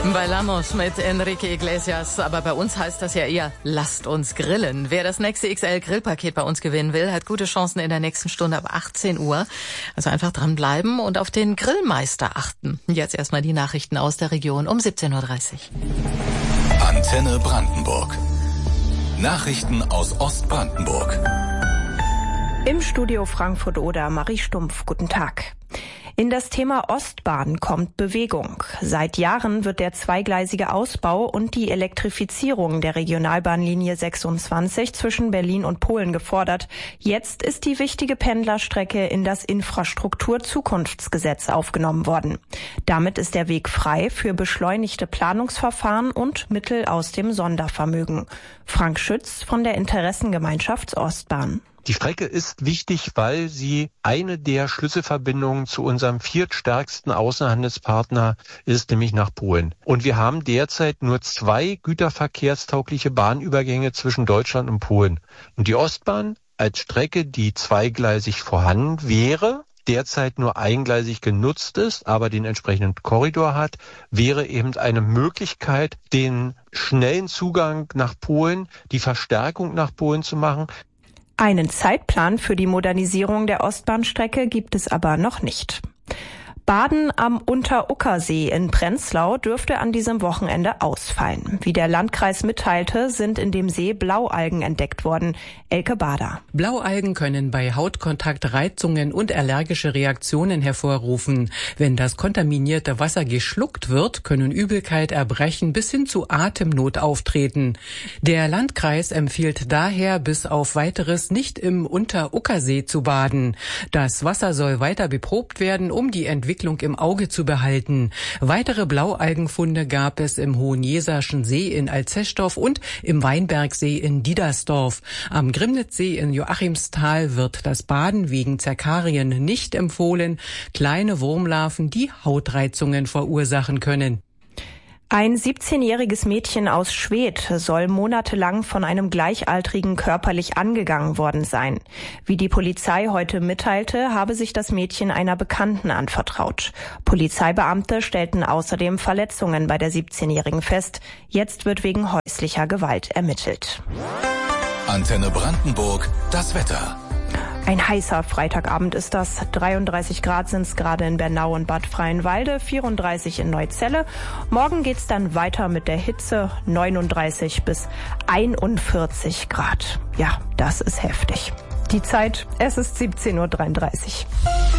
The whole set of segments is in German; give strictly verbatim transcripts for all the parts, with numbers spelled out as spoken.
Bailamos mit Enrique Iglesias, aber bei uns heißt das ja eher, lasst uns grillen. Wer das nächste X L-Grillpaket bei uns gewinnen will, hat gute Chancen in der nächsten Stunde ab achtzehn Uhr. Also einfach dranbleiben und auf den Grillmeister achten. Jetzt erstmal die Nachrichten aus der Region um siebzehn Uhr dreißig. Antenne Brandenburg. Nachrichten aus Ostbrandenburg. Im Studio Frankfurt-Oder Marie Stumpf. Guten Tag. In das Thema Ostbahn kommt Bewegung. Seit Jahren wird der zweigleisige Ausbau und die Elektrifizierung der Regionalbahnlinie sechsundzwanzig zwischen Berlin und Polen gefordert. Jetzt ist die wichtige Pendlerstrecke in das Infrastrukturzukunftsgesetz aufgenommen worden. Damit ist der Weg frei für beschleunigte Planungsverfahren und Mittel aus dem Sondervermögen. Frank Schütz von der Interessengemeinschaft Ostbahn. Die Strecke ist wichtig, weil sie eine der Schlüsselverbindungen zu unserem viertstärksten Außenhandelspartner ist, nämlich nach Polen. Und wir haben derzeit nur zwei güterverkehrstaugliche Bahnübergänge zwischen Deutschland und Polen. Und die Ostbahn als Strecke, die zweigleisig vorhanden wäre, derzeit nur eingleisig genutzt ist, aber den entsprechenden Korridor hat, wäre eben eine Möglichkeit, den schnellen Zugang nach Polen, die Verstärkung nach Polen zu machen. Einen Zeitplan für die Modernisierung der Ostbahnstrecke gibt es aber noch nicht. Baden am Unteruckersee in Prenzlau dürfte an diesem Wochenende ausfallen. Wie der Landkreis mitteilte, sind in dem See Blaualgen entdeckt worden. Elke Bader. Blaualgen können bei Hautkontakt Reizungen und allergische Reaktionen hervorrufen. Wenn das kontaminierte Wasser geschluckt wird, können Übelkeit, Erbrechen bis hin zu Atemnot auftreten. Der Landkreis empfiehlt daher, bis auf Weiteres nicht im Unteruckersee zu baden. Das Wasser soll weiter beprobt werden, um die Entwicklung im Auge zu behalten. Weitere Blaualgenfunde gab es im Hohenjeserschen See in Alzeschdorf und im Weinbergsee in Diedersdorf. Am Grimnitzsee in Joachimsthal wird das Baden wegen Zerkarien nicht empfohlen. Kleine Wurmlarven, die Hautreizungen verursachen können. Ein siebzehnjähriges Mädchen aus Schwedt soll monatelang von einem Gleichaltrigen körperlich angegangen worden sein. Wie die Polizei heute mitteilte, habe sich das Mädchen einer Bekannten anvertraut. Polizeibeamte stellten außerdem Verletzungen bei der siebzehnjährigen fest. Jetzt wird wegen häuslicher Gewalt ermittelt. Antenne Brandenburg, das Wetter. Ein heißer Freitagabend ist das. dreiunddreißig Grad sind es gerade in Bernau und Bad Freienwalde, vierunddreißig in Neuzelle. Morgen geht's dann weiter mit der Hitze, neununddreißig bis einundvierzig Grad. Ja, das ist heftig. Die Zeit, es ist siebzehn Uhr dreiunddreißig.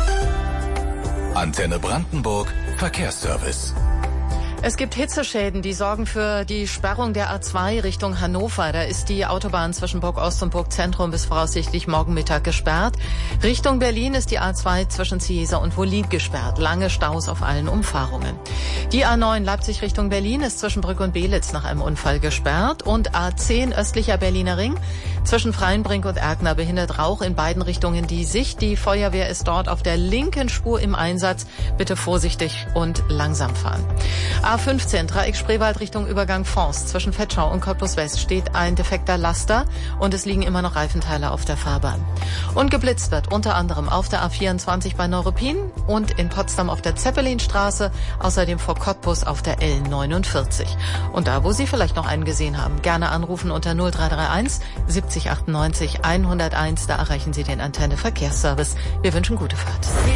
Antenne Brandenburg, Verkehrsservice. Es gibt Hitzeschäden, die sorgen für die Sperrung der A zwei Richtung Hannover. Da ist die Autobahn zwischen Burg Ost und Burg Zentrum bis voraussichtlich morgen Mittag gesperrt. Richtung Berlin ist die A zwei zwischen Ciesa und Wollin gesperrt. Lange Staus auf allen Umfahrungen. Die A neun Leipzig Richtung Berlin ist zwischen Brück und Belitz nach einem Unfall gesperrt. Und A zehn östlicher Berliner Ring zwischen Freienbrink und Erkner behindert Rauch in beiden Richtungen die Sicht. Die Feuerwehr ist dort auf der linken Spur im Einsatz. Bitte vorsichtig und langsam fahren. A fünfzehn Dreieck Spreewald Richtung Übergang Forst. Zwischen Vetschau und Cottbus West steht ein defekter Laster und es liegen immer noch Reifenteile auf der Fahrbahn. Und geblitzt wird unter anderem auf der A vierundzwanzig bei Neuruppin und in Potsdam auf der Zeppelinstraße, außerdem vor Cottbus auf der L neunundvierzig. Und da, wo Sie vielleicht noch einen gesehen haben, gerne anrufen unter null drei drei eins siebzig achtundneunzig hunderteins. Da erreichen Sie den Antenne Verkehrsservice. Wir wünschen gute Fahrt.